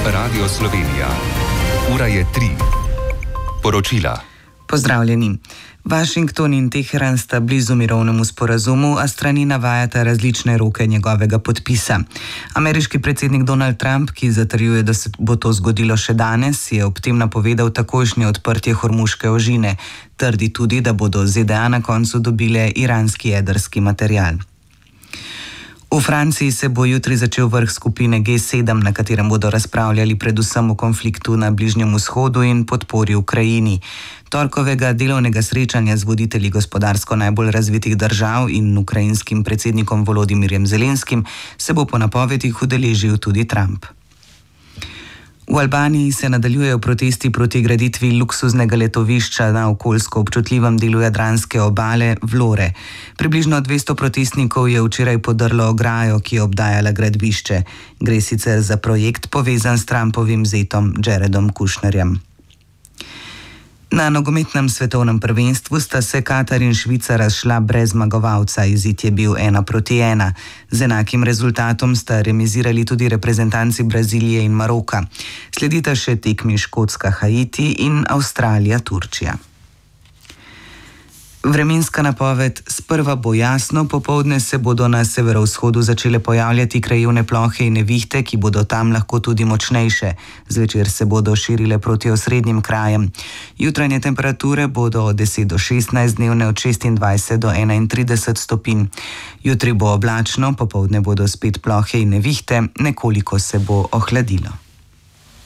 Radio Slovenija. Ura je 3. Poročila. Pozdravljeni. Washington in Teheran sta blizu mirovnemu sporazumu, a strani navajata različne roke njegovega podpisa. Ameriški predsednik Donald Trump, ki zatrjuje, da se bo to zgodilo še danes, je ob tem napovedal takojšnje odprtje Hormuške ožine. Trdi tudi, da bodo ZDA na koncu dobile iranski jedrski material. V Franciji se bo jutri začel vrh skupine G7, na katerem bodo razpravljali predvsem o konfliktu na Bližnjem vzhodu in podpori Ukrajini. Torkovega delovnega srečanja z voditelji gospodarsko najbolj razvitih držav in ukrajinskim predsednikom Volodymyrjem Zelenskim se bo po napovedih udeležil tudi Trump. V Albaniji se nadaljujejo protesti proti graditvi luksuznega letovišča na okoljsko občutljivem delu jadranske obale Vlore. Približno 200 protestnikov je včeraj podrlo ograjo, ki je obdajala gradbišče. Gre sicer za projekt povezan s Trumpovim zetom Jaredom Kushnerjem. Na nogometnem svetovnem prvenstvu sta se Katar in Švica razšla brez zmagovalca, izid je bil 1-1. Z enakim rezultatom sta remizirali tudi reprezentanci Brazilije in Maroka. Sledita še tekmi Škotska, Haiti in Avstralija, Turčija. Vremenska napoved: sprva bo jasno, popoldne se bodo na severovzhodu začele pojavljati krajevne plohe in nevihte, ki bodo tam lahko tudi močnejše. Zvečer se bodo širile proti osrednjim krajem. Jutranje temperature bodo od 10 do 16, dnevne od 26 do 31 stopinj. Jutri bo oblačno, popoldne bodo spet plohe in nevihte, nekoliko se bo ohladilo.